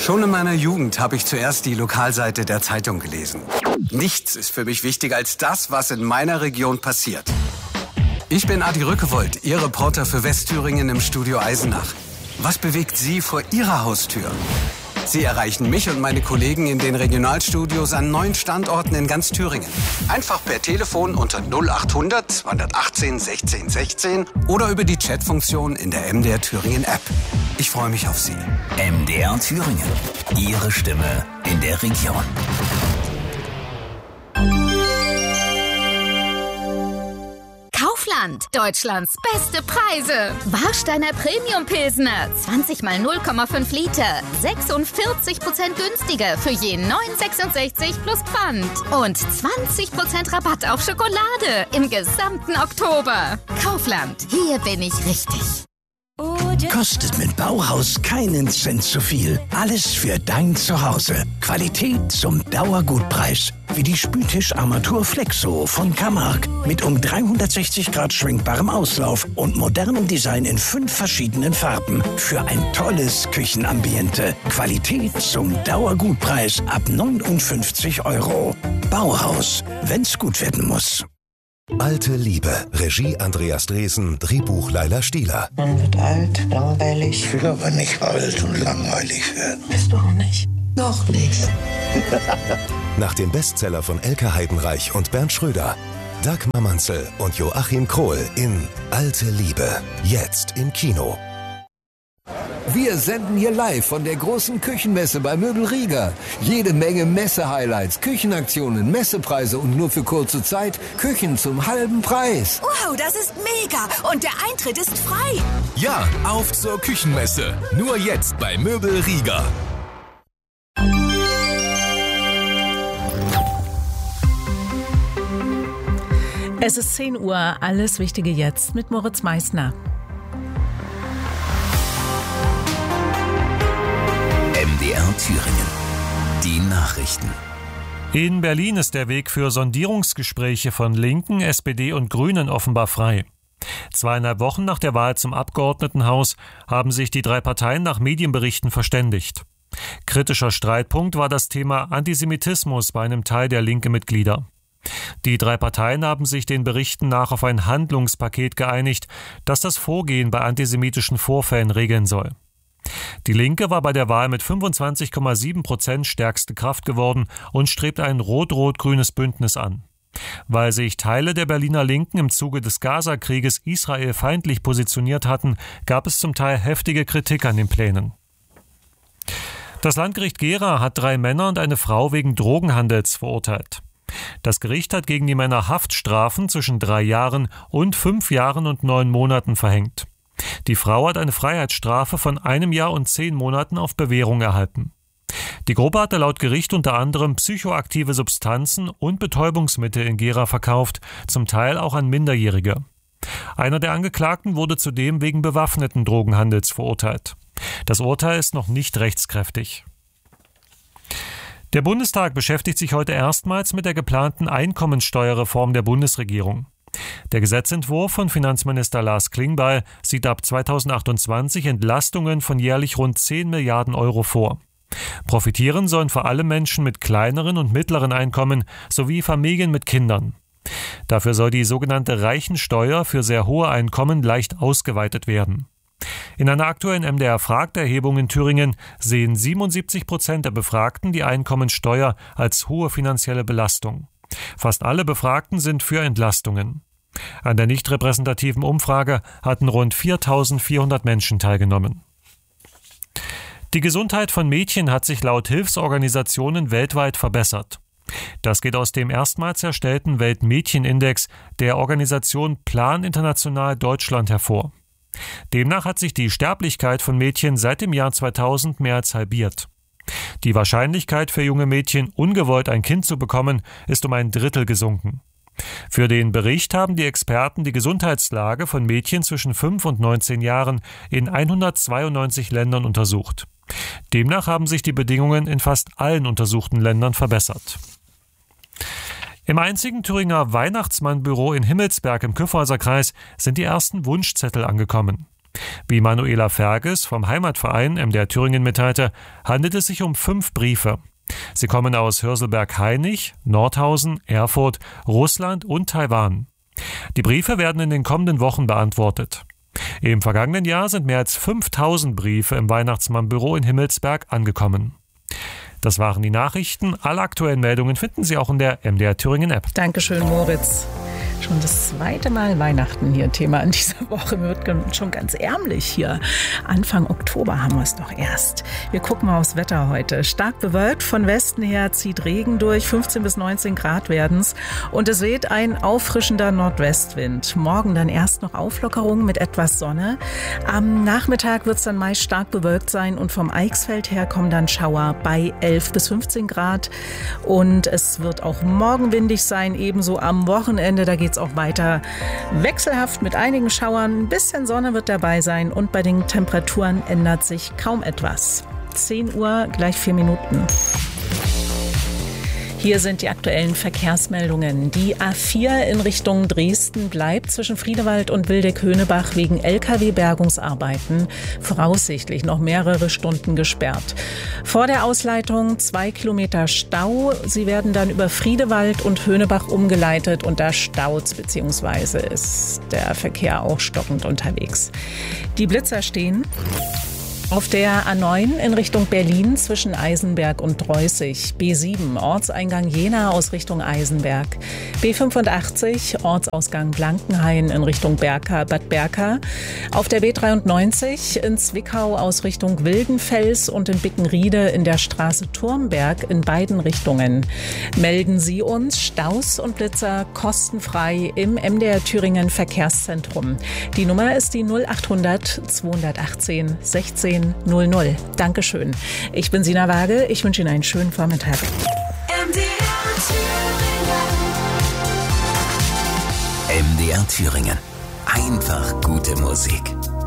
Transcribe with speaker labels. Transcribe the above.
Speaker 1: Schon in meiner Jugend habe ich zuerst die Lokalseite der Zeitung gelesen. Nichts ist für mich wichtiger als das, was in meiner Region passiert. Ich bin Adi Rückewold, Ihr Reporter für Westthüringen im Studio Eisenach. Was bewegt Sie vor Ihrer Haustür? Sie erreichen mich und meine Kollegen in den Regionalstudios an 9 Standorten in ganz Thüringen. Einfach per Telefon unter 0800 218 16 16 oder über die Chatfunktion in der MDR Thüringen App. Ich freue mich auf Sie.
Speaker 2: MDR Thüringen. Ihre Stimme in der Region.
Speaker 3: Kaufland, Deutschlands beste Preise. Warsteiner Premium Pilsner, 20 mal 0,5 Liter, 46% günstiger für je 9,66 plus Pfand. Und 20% Rabatt auf Schokolade im gesamten Oktober. Kaufland, hier bin ich richtig.
Speaker 4: Kostet mit Bauhaus keinen Cent zu viel. Alles für dein Zuhause. Qualität zum Dauergutpreis. Wie die Spültischarmatur Flexo von Camargue. Mit um 360 Grad schwenkbarem Auslauf und modernem Design in 5 verschiedenen Farben. Für ein tolles Küchenambiente. Qualität zum Dauergutpreis ab 59 €. Bauhaus, wenn's gut werden muss.
Speaker 5: Alte Liebe. Regie Andreas Dresen, Drehbuch Laila Stieler.
Speaker 6: Man wird alt, langweilig.
Speaker 7: Ich will aber nicht alt und langweilig werden.
Speaker 6: Bist du auch nicht? Noch nicht.
Speaker 5: Nach dem Bestseller von Elke Heidenreich und Bernd Schröder. Dagmar Manzel und Joachim Krohl in Alte Liebe. Jetzt im Kino.
Speaker 8: Wir senden hier live von der großen Küchenmesse bei Möbel Rieger. Jede Menge Messe-Highlights, Küchenaktionen, Messepreise und nur für kurze Zeit Küchen zum halben Preis.
Speaker 9: Wow, das ist mega! Und der Eintritt ist frei!
Speaker 10: Ja, auf zur Küchenmesse. Nur jetzt bei Möbel Rieger.
Speaker 11: Es ist 10 Uhr, alles Wichtige jetzt mit Moritz Meissner.
Speaker 2: MDR Thüringen. Die Nachrichten.
Speaker 12: In Berlin ist der Weg für Sondierungsgespräche von Linken, SPD und Grünen offenbar frei. 2,5 Wochen nach der Wahl zum Abgeordnetenhaus haben sich die 3 Parteien nach Medienberichten verständigt. Kritischer Streitpunkt war das Thema Antisemitismus bei einem Teil der Linke-Mitglieder. Die 3 Parteien haben sich den Berichten nach auf ein Handlungspaket geeinigt, das das Vorgehen bei antisemitischen Vorfällen regeln soll. Die Linke war bei der Wahl mit 25,7% stärkste Kraft geworden und strebt ein rot-rot-grünes Bündnis an. Weil sich Teile der Berliner Linken im Zuge des Gaza-Krieges israelfeindlich positioniert hatten, gab es zum Teil heftige Kritik an den Plänen. Das Landgericht Gera hat 3 Männer und eine Frau wegen Drogenhandels verurteilt. Das Gericht hat gegen die Männer Haftstrafen zwischen 3 Jahren und 5 Jahren und 9 Monaten verhängt. Die Frau hat eine Freiheitsstrafe von 1 Jahr und 10 Monaten auf Bewährung erhalten. Die Gruppe hatte laut Gericht unter anderem psychoaktive Substanzen und Betäubungsmittel in Gera verkauft, zum Teil auch an Minderjährige. Einer der Angeklagten wurde zudem wegen bewaffneten Drogenhandels verurteilt. Das Urteil ist noch nicht rechtskräftig. Der Bundestag beschäftigt sich heute erstmals mit der geplanten Einkommensteuerreform der Bundesregierung. Der Gesetzentwurf von Finanzminister Lars Klingbeil sieht ab 2028 Entlastungen von jährlich rund 10 Milliarden € vor. Profitieren sollen vor allem Menschen mit kleineren und mittleren Einkommen sowie Familien mit Kindern. Dafür soll die sogenannte Reichensteuer für sehr hohe Einkommen leicht ausgeweitet werden. In einer aktuellen MDR-Fragt-Erhebung in Thüringen sehen 77% der Befragten die Einkommensteuer als hohe finanzielle Belastung. Fast alle Befragten sind für Entlastungen. An der nicht repräsentativen Umfrage hatten rund 4.400 Menschen teilgenommen. Die Gesundheit von Mädchen hat sich laut Hilfsorganisationen weltweit verbessert. Das geht aus dem erstmals erstellten Weltmädchenindex der Organisation Plan International Deutschland hervor. Demnach hat sich die Sterblichkeit von Mädchen seit dem Jahr 2000 mehr als halbiert. Die Wahrscheinlichkeit für junge Mädchen, ungewollt ein Kind zu bekommen, ist um 1/3 gesunken. Für den Bericht haben die Experten die Gesundheitslage von Mädchen zwischen 5 und 19 Jahren in 192 Ländern untersucht. Demnach haben sich die Bedingungen in fast allen untersuchten Ländern verbessert. Im einzigen Thüringer Weihnachtsmannbüro in Himmelsberg im Kyffhäuser Kreis sind die ersten Wunschzettel angekommen. Wie Manuela Ferges vom Heimatverein MDR Thüringen mitteilte, handelt es sich um 5 Briefe. Sie kommen aus Hörselberg-Hainich, Nordhausen, Erfurt, Russland und Taiwan. Die Briefe werden in den kommenden Wochen beantwortet. Im vergangenen Jahr sind mehr als 5000 Briefe im Weihnachtsmannbüro in Himmelsberg angekommen. Das waren die Nachrichten. Alle aktuellen Meldungen finden Sie auch in der MDR Thüringen App.
Speaker 11: Dankeschön, Moritz. Schon das zweite Mal Weihnachten hier Thema in dieser Woche. Wird schon ganz ärmlich hier. Anfang Oktober haben wir es doch erst. Wir gucken mal aufs Wetter heute. Stark bewölkt, von Westen her zieht Regen durch, 15 bis 19 Grad werden's. Und es weht ein auffrischender Nordwestwind. Morgen dann erst noch Auflockerung mit etwas Sonne. Am Nachmittag wird es dann meist stark bewölkt sein und vom Eichsfeld her kommen dann Schauer bei 11 bis 15 Grad. Und es wird auch morgen windig sein, ebenso am Wochenende. Da geht auch weiter wechselhaft mit einigen Schauern. Ein bisschen Sonne wird dabei sein und bei den Temperaturen ändert sich kaum etwas. 10 Uhr, gleich 4 Minuten. Hier sind die aktuellen Verkehrsmeldungen. Die A4 in Richtung Dresden bleibt zwischen Friedewald und Wildeck-Höhnebach wegen Lkw-Bergungsarbeiten voraussichtlich noch mehrere Stunden gesperrt. Vor der Ausleitung 2 Kilometer Stau. Sie werden dann über Friedewald und Höhnebach umgeleitet und da staut's bzw. ist der Verkehr auch stockend unterwegs. Die Blitzer stehen auf der A9 in Richtung Berlin zwischen Eisenberg und Dreußig. B7 Ortseingang Jena aus Richtung Eisenberg. B85 Ortsausgang Blankenhain in Richtung Bad Berka. Auf der B93 in Zwickau aus Richtung Wildenfels und in Bickenriede in der Straße Turmberg in beiden Richtungen. Melden Sie uns Staus und Blitzer kostenfrei im MDR Thüringen Verkehrszentrum. Die Nummer ist die 0800 218 16 00. Dankeschön. Ich bin Sina Waage. Ich wünsche Ihnen einen schönen Vormittag.
Speaker 2: MDR Thüringen. Einfach gute Musik.